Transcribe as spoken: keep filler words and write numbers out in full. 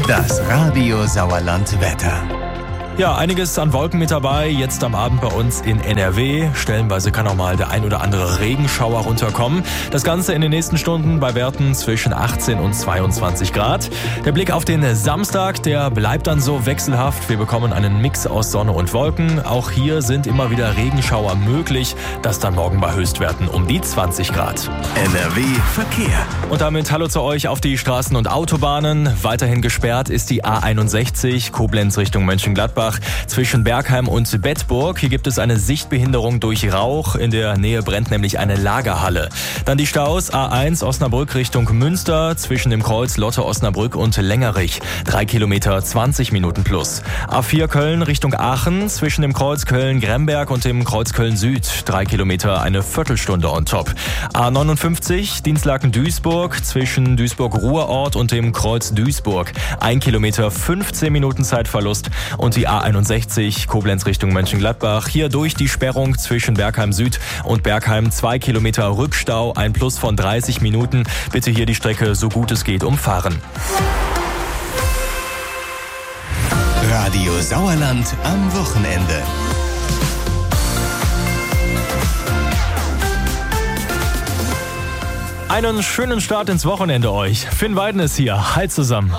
Das Radio Sauerland Wetter. Ja, einiges an Wolken mit dabei, jetzt am Abend bei uns in N R W. Stellenweise kann auch mal der ein oder andere Regenschauer runterkommen. Das Ganze in den nächsten Stunden bei Werten zwischen achtzehn und zweiundzwanzig Grad. Der Blick auf den Samstag, der bleibt dann so wechselhaft. Wir bekommen einen Mix aus Sonne und Wolken. Auch hier sind immer wieder Regenschauer möglich. Das dann morgen bei Höchstwerten um die zwanzig Grad. N R W Verkehr. Und damit hallo zu euch auf die Straßen und Autobahnen. Weiterhin gesperrt ist die A einundsechzig, Koblenz Richtung Mönchengladbach. Zwischen Bergheim und Bedburg. Hier gibt es eine Sichtbehinderung durch Rauch. In der Nähe brennt nämlich eine Lagerhalle. Dann die Staus A eins Osnabrück Richtung Münster. Zwischen dem Kreuz Lotte Osnabrück und Längerich. Drei Kilometer, zwanzig Minuten plus. A vier Köln Richtung Aachen. Zwischen dem Kreuz Köln-Gremberg und dem Kreuz Köln-Süd. Drei Kilometer, eine Viertelstunde on top. A neunundfünfzig Dienstlaken-Duisburg. Zwischen Duisburg-Ruhrort und dem Kreuz Duisburg. Ein Kilometer, fünfzehn Minuten Zeitverlust. Und die A einundsechzig Koblenz Richtung Mönchengladbach. Hier durch die Sperrung zwischen Bergheim Süd und Bergheim zwei Kilometer Rückstau, ein Plus von dreißig Minuten. Bitte hier die Strecke so gut es geht umfahren. Radio Sauerland am Wochenende. Einen schönen Start ins Wochenende euch. Finn Weiden ist hier. Hi zusammen.